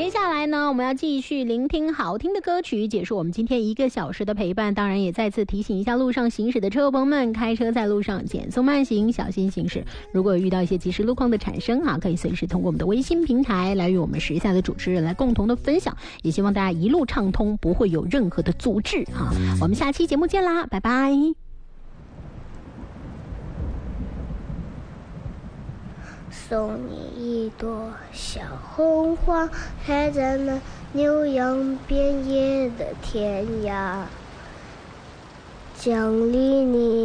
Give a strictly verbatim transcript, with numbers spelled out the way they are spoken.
接下来呢，我们要继续聆听好听的歌曲，结束我们今天一个小时的陪伴。当然也再次提醒一下路上行驶的车友朋友们，开车在路上减速慢行，小心行驶。如果遇到一些即时路况的产生啊，可以随时通过我们的微信平台来与我们时下的主持人来共同的分享，也希望大家一路畅通，不会有任何的阻滞啊。我们下期节目见啦，拜拜。 送你一朵小红花，开在那牛羊遍野的天涯，奖励你